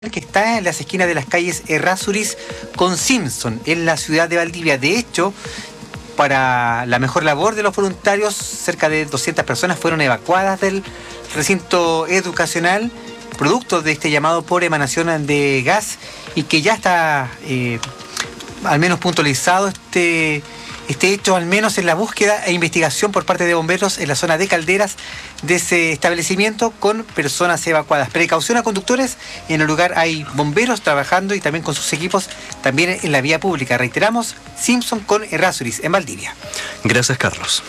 que está en las esquinas de las calles Errázuriz con Simpson, en la ciudad de Valdivia. De hecho, para la mejor labor de los voluntarios, cerca de 200 personas fueron evacuadas del recinto educacional, producto de este llamado por emanación de gas, y que ya está al menos puntualizado este hecho, al menos en la búsqueda e investigación por parte de bomberos en la zona de Calderas de ese establecimiento, con personas evacuadas. Precaución a conductores, en el lugar hay bomberos trabajando y también con sus equipos también en la vía pública. Reiteramos, Simpson con Errázuriz en Valdivia. Gracias, Carlos.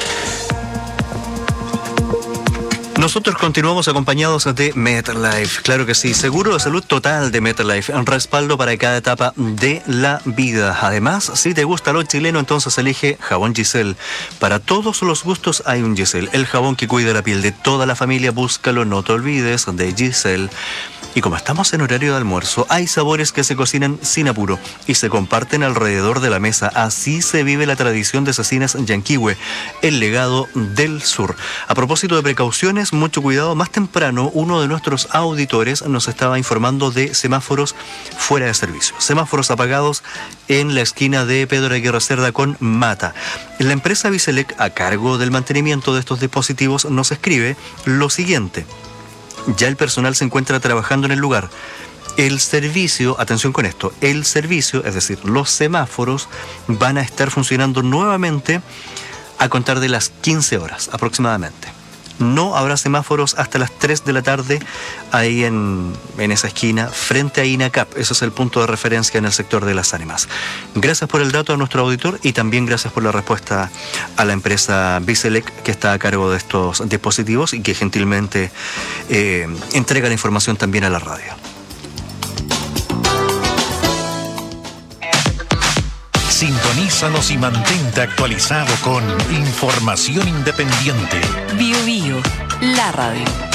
Nosotros continuamos acompañados de MetLife, claro que sí, seguro de salud total de MetLife, un respaldo para cada etapa de la vida. Además, si te gusta lo chileno, entonces elige jabón Giselle. Para todos los gustos hay un Giselle, el jabón que cuida la piel de toda la familia. Búscalo, no te olvides de Giselle. Y como estamos en horario de almuerzo, hay sabores que se cocinan sin apuro y se comparten alrededor de la mesa. Así se vive la tradición de Cecinas Yanquihue, el legado del sur. A propósito de precauciones, mucho cuidado. Más temprano, uno de nuestros auditores nos estaba informando de semáforos fuera de servicio. Semáforos apagados en la esquina de Pedro Aguirre Cerda con Mata. La empresa Viselec, a cargo del mantenimiento de estos dispositivos, nos escribe lo siguiente. Ya el personal se encuentra trabajando en el lugar. El servicio, atención con esto, el servicio, es decir, los semáforos, van a estar funcionando nuevamente a contar de las 15 horas aproximadamente. No habrá semáforos hasta las 3 de la tarde ahí en esa esquina, frente a INACAP. Ese es el punto de referencia en el sector de Las Ánimas. Gracias por el dato a nuestro auditor y también gracias por la respuesta a la empresa Viselec, que está a cargo de estos dispositivos y que gentilmente entrega la información también a la radio. Sintonízanos y mantente actualizado con información independiente. Bio Bio, la radio.